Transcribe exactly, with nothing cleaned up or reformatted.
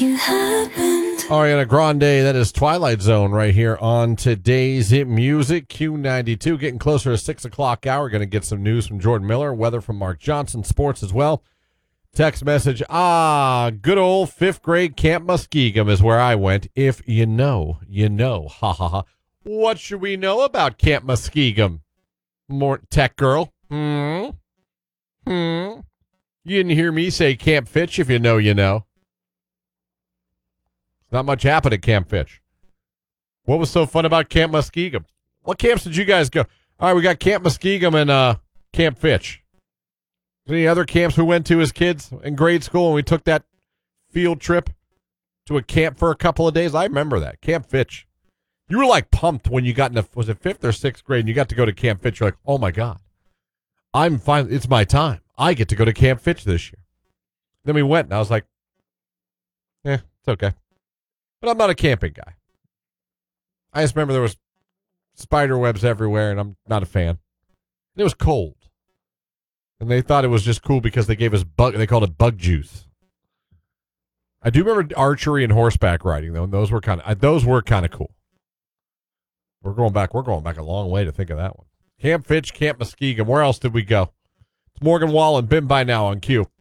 You happened. Ariana Grande, that is Twilight Zone right here on today's Hit Music, Q ninety-two. Getting closer to six o'clock hour. Going to get some news from Jordan Miller, weather from Mark Johnson, sports as well. Text message, ah, good old fifth grade Camp Muskegum is where I went. If you know, you know. Ha ha ha. What should we know about Camp Muskegum? More tech girl. Hmm. Hmm. You didn't hear me say Camp Fitch. If you know, you know. Not much happened at Camp Fitch. What was so fun about Camp Muskegum? What camps did you guys go? All right, we got Camp Muskegum and uh, Camp Fitch. Any other camps we went to as kids in grade school and we took that field trip to a camp for a couple of days? I remember that. Camp Fitch. You were like pumped when you got in the, was it fifth or sixth grade and you got to go to Camp Fitch. You're like, oh my God. I'm fine. It's my time. I get to go to Camp Fitch this year. Then we went and I was like, eh, it's okay. But I'm not a camping guy. I just remember there was spider webs everywhere, and I'm not a fan. It was cold. And they thought it was just cool because they gave us bug, they called it bug juice. I do remember archery and horseback riding, though, and those were kind of those were kind of cool. We're going back, we're going back a long way to think of that one. Camp Fitch, Camp Muskegum. Where else did we go? It's Morgan Wallen, been by now on Q.